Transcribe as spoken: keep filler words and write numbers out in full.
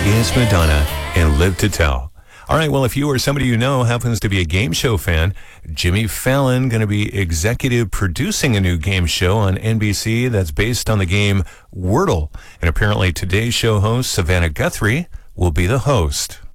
is Madonna in Live to Tell. All right, well, if you or somebody you know happens to be a game show fan, Jimmy Fallon going to be executive producing a new game show on N B C that's based on the game Wordle. And apparently today's show host, Savannah Guthrie, will be the host.